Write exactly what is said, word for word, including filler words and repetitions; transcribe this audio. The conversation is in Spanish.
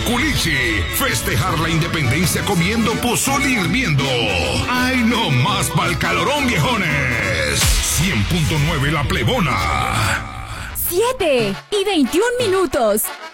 Culichi. Festejar la independencia comiendo pozole hirviendo. ¡Ay, no más pa'l calorón, viejones! cien punto nueve La Plebona. siete y veintiún minutos.